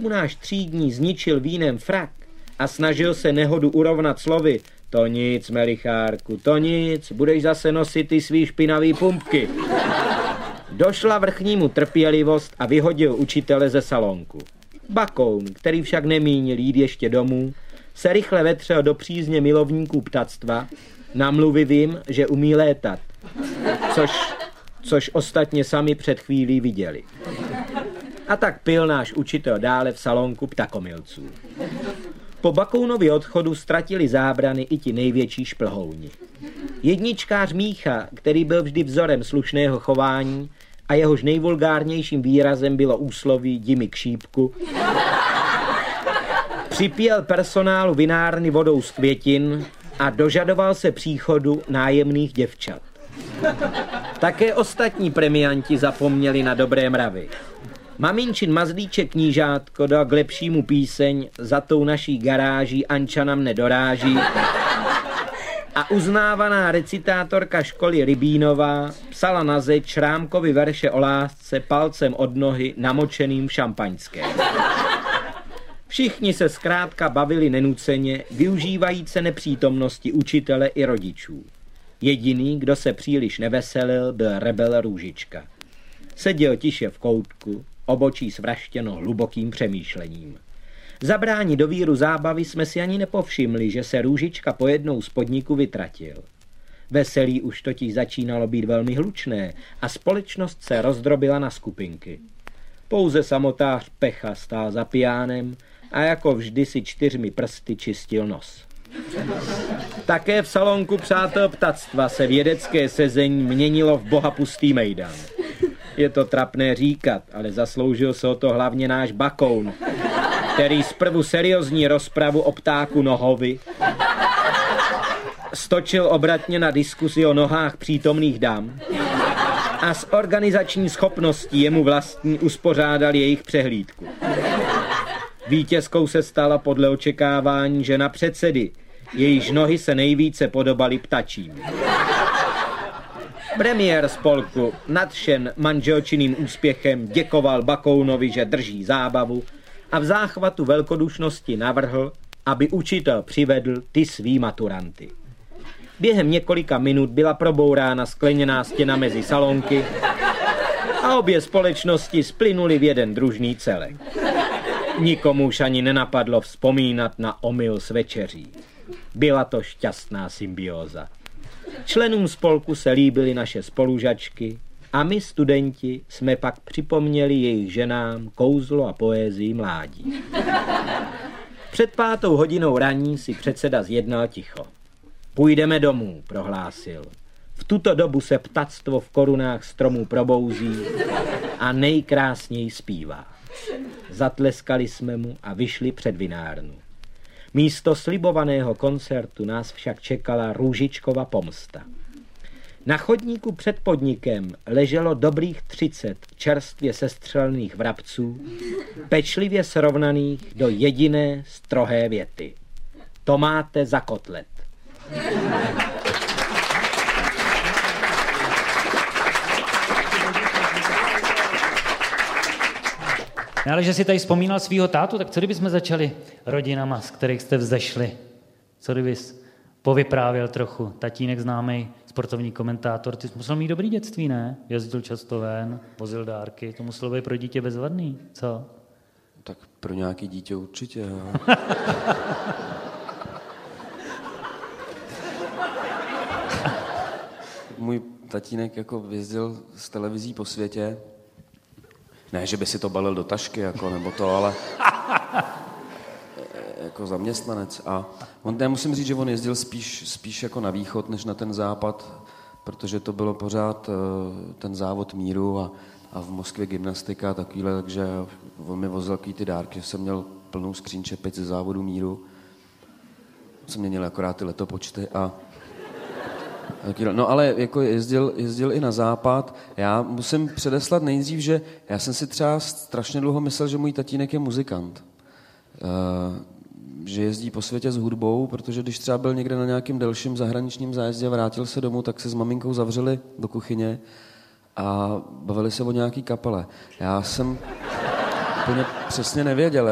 mu náš třídní zničil vínem frak a snažil se nehodu urovnat slovy: to nic, Melichárku, to nic, budeš zase nosit ty svý špinavý pumpky. Došla vrchnímu trpělivost a vyhodil učitele ze salonku. Bakoun, který však nemínil jít ještě domů, se rychle vetřel do přízně milovníků ptactva, namluvil jim, že umí létat, což ostatně sami před chvílí viděli. A tak pil náš učitel dále v salonku ptakomilců. Po Bakounově odchodu ztratili zábrany i ti největší šplhouni. Jedničkář Mícha, který byl vždy vzorem slušného chování a jehož nejvulgárnějším výrazem bylo úsloví jdi mi k šípku, připěl personálu vinárny vodou z květin a dožadoval se příchodu nájemných děvčat. Také ostatní premianti zapomněli na dobré mravy. Maminčin mazlíček knížátko dal k lepšímu píseň Za tou naší garáží Anča na mne doráží a uznávaná recitátorka školy Rybínová psala na zeď Šrámkovi verše o lásce palcem od nohy namočeným v šampaňském. Všichni se zkrátka bavili nenuceně, využívajíce nepřítomnosti učitele i rodičů. Jediný, kdo se příliš neveselil, byl rebel Růžička. Seděl tiše v koutku, obočí svraštěno hlubokým přemýšlením. Zabránit do víru zábavy jsme si ani nepovšimli, že se Růžička po jednou z podniku vytratil. Veselí už totiž začínalo být velmi hlučné a společnost se rozdrobila na skupinky. Pouze samotář Pecha stál za pijánem a jako vždy si 4 prsty čistil nos. Také v salonku přátel ptactva se vědecké sezení měnilo v bohapustý mejdan. Je to trapné říkat, ale zasloužil se o to hlavně náš Bakoun, který zprvu seriózní rozpravu o ptáku Nohovi stočil obratně na diskusi o nohách přítomných dam a s organizační schopností jemu vlastní uspořádal jejich přehlídku. Vítězkou se stala podle očekávání žena předsedy, jejíž nohy se nejvíce podobaly ptačím. Premiér spolku, nadšen manželčiným úspěchem, děkoval Bakounovi, že drží zábavu a v záchvatu velkodušnosti navrhl, aby učitel přivedl ty svý maturanty. Během několika minut byla probourána skleněná stěna mezi salonky a obě společnosti splynuly v jeden družný celek. Nikomu už ani nenapadlo vzpomínat na omyl s večeří. Byla to šťastná symbióza. Členům spolku se líbily naše spolužačky a my, studenti, jsme pak připomněli jejich ženám kouzlo a poézii mládí. Před 5. hodinou raní si předseda zjednal ticho. Půjdeme domů, prohlásil. V tuto dobu se ptactvo v korunách stromů probouzí a nejkrásněji zpívá. Zatleskali jsme mu a vyšli před vinárnu. Místo slibovaného koncertu nás však čekala Růžičkova pomsta. Na chodníku před podnikem leželo dobrých 30 čerstvě sestřelených vrabců, pečlivě srovnaných do jediné strohé věty. To máte za kotlet. No, ale že si tady vzpomínal svýho tátu, tak co kdybychom začali rodinama, z kterých jste vzešli? Co kdybys povyprávěl trochu? Tatínek známý sportovní komentátor, ty jsi musel mít dobrý dětství, ne? Jezdil často ven, vozil dárky, to muselo být pro dítě bezvadný, co? Tak pro nějaký dítě určitě, jo. Můj tatínek jako jezdil z televizí po světě. Ne, že by si to balil do tašky, jako, nebo to, ale jako zaměstnanec. A já musím říct, že on jezdil spíš jako na východ, než na ten západ, protože to bylo pořád ten závod míru a v Moskvě gymnastika a takovýhle, takže on mi vozil takový ty dárky, že jsem měl plnou skříň čepic ze závodu míru. Jsem měnil akorát ty letopočty a no ale jako jezdil i na západ. Já musím předeslat nejdřív, že já jsem si třeba strašně dlouho myslel, že můj tatínek je muzikant. Že jezdí po světě s hudbou, protože když třeba byl někde na nějakém delším zahraničním zájezdě a vrátil se domů, tak se s maminkou zavřeli do kuchyně a bavili se o nějaký kapele. Já jsem úplně přesně nevěděl.